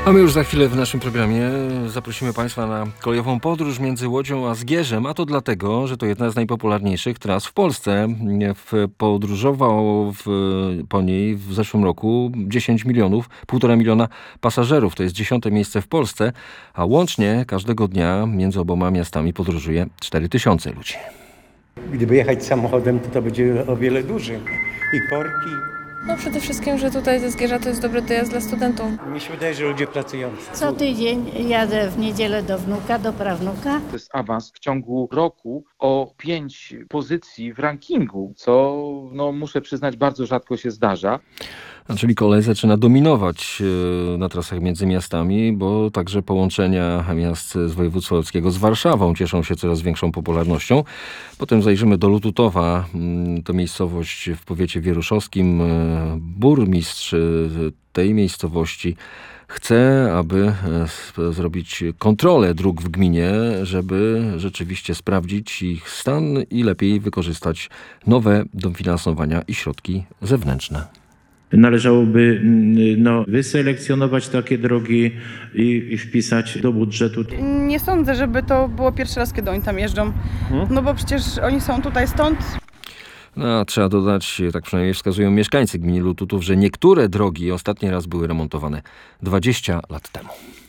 A my już za chwilę w naszym programie zaprosimy Państwa na kolejową podróż między Łodzią a Zgierzem, a to dlatego, że to jedna z najpopularniejszych tras w Polsce. Podróżował po niej w zeszłym roku 10 milionów, 1,5 miliona pasażerów. To jest 10. miejsce w Polsce, a łącznie każdego dnia między oboma miastami podróżuje 4000 ludzi. Gdyby jechać samochodem, to będzie o wiele dłużej. I korki. No przede wszystkim, że tutaj ze Zgierza to jest dobry dojazd dla studentów. Mi się wydaje, że ludzie pracujący. Co tydzień jadę w niedzielę do wnuka, do prawnuka. To jest awans w ciągu roku o 5 pozycji w rankingu, co muszę przyznać bardzo rzadko się zdarza. Czyli kolej zaczyna dominować na trasach między miastami, bo także połączenia miast z województwa łódzkiego z Warszawą cieszą się coraz większą popularnością. Potem zajrzymy do Lututowa, to miejscowość w powiecie wieruszowskim. Burmistrz tej miejscowości chce, aby zrobić kontrolę dróg w gminie, żeby rzeczywiście sprawdzić ich stan i lepiej wykorzystać nowe dofinansowania i środki zewnętrzne. Należałoby wyselekcjonować takie drogi i wpisać do budżetu. Nie sądzę, żeby to było pierwszy raz, kiedy oni tam jeżdżą. No bo przecież oni są tutaj stąd. No, trzeba dodać, tak przynajmniej wskazują mieszkańcy gminy Lututów, że niektóre drogi ostatni raz były remontowane 20 lat temu.